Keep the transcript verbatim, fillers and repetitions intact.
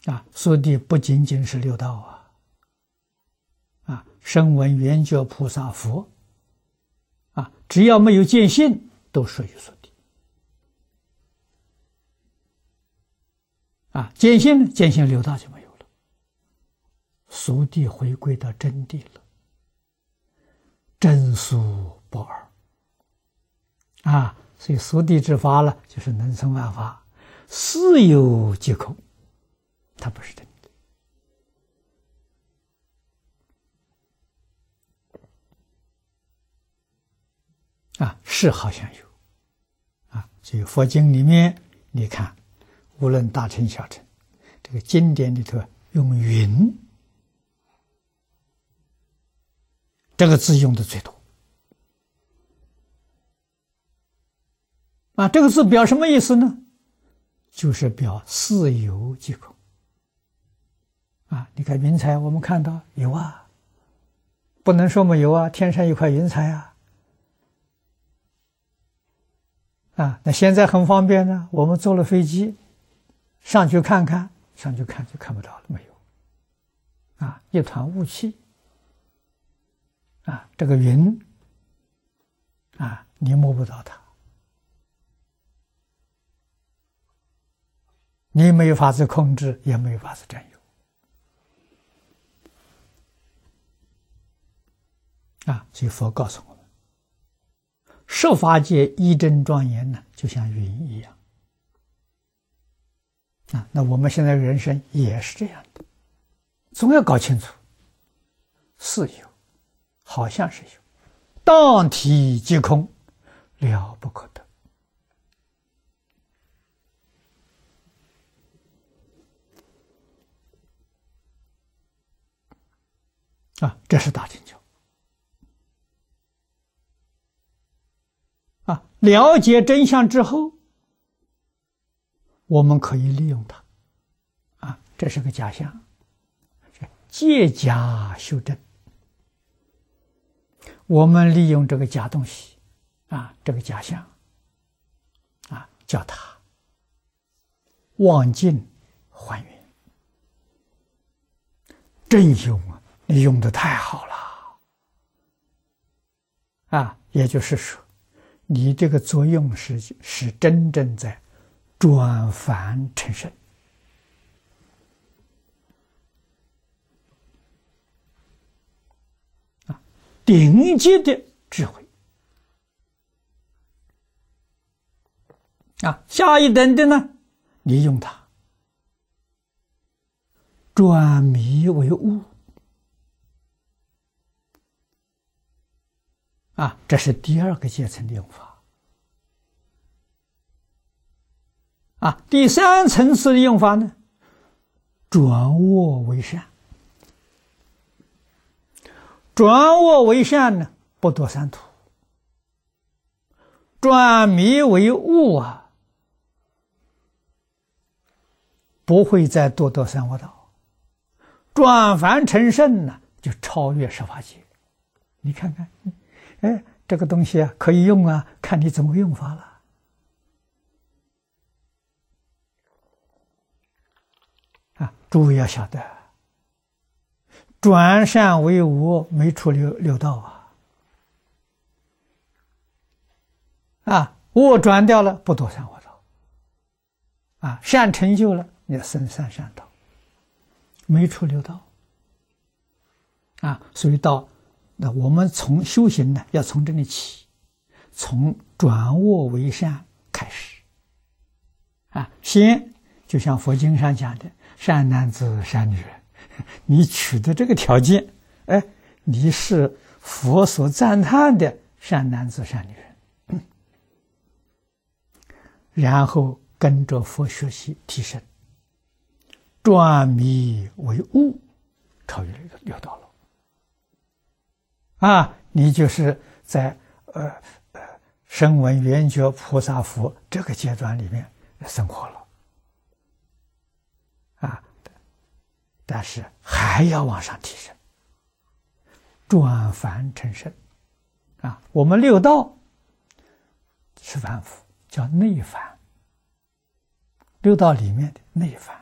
啊，所地不仅仅是六道啊，啊，声闻缘觉菩萨佛，啊，只要没有见性，都属于所地。啊，见性见性六道就没有了，俗地回归到真谛了，真俗不二。啊，所以俗地之法呢，就是能生万法，似有即空，它不是真的。啊，是好像有。啊，所以佛经里面，你看，无论大乘小乘，这个经典里头用云这个字用的最多。啊，这个字表什么意思呢？就是表似有即空。啊，你看云彩，我们看到有啊，不能说没有啊，天上有块云彩啊。啊，那现在很方便呢，我们坐了飞机，上去看看，上去看就看不到了，没有。啊，一团雾气。啊，这个云，啊，你摸不到它。你没有法子控制，也没有法子占有。啊，所以佛告诉我们，十法界一真庄严呢，就像云一样。啊，那我们现在人生也是这样的，总要搞清楚，是有，好像是有，当体即空，了不可得。啊，这是大乘教。啊，了解真相之后，我们可以利用它。啊，这是个假象，借假修真。我们利用这个假东西，啊，这个假象，啊，叫它忘尽还原。真用啊！你用的太好了，啊，也就是说，你这个作用是是真正在转凡成圣，啊，顶级的智慧，啊，下一等的呢，你用它转迷为悟。啊，这是第二个阶层的用法。啊，第三层次的用法呢，转恶为善。转恶为善呢，不堕三途；转迷为悟啊，不会再堕到三恶道。转凡成圣呢，就超越十法界。你看看。哎，这个东西啊，可以用啊，看你怎么用法了。啊，诸位要晓得，转善为恶，没出六六道啊。啊，恶转掉了，不堕三恶道。啊，善成就了，你要生三善道，没出六道。啊，所以到。那我们从修行呢，要从这里起，从转恶为善开始。啊，先就像佛经上讲的，善男子、善女人，你取得这个条件，哎，你是佛所赞叹的善男子、善女人，嗯、然后跟着佛学习提升，转迷为悟，超越六道了。啊，你就是在呃呃声闻缘觉菩萨佛这个阶段里面生活了，啊，但是还要往上提升，转凡成圣，啊，我们六道是凡夫，叫内凡，六道里面的内凡。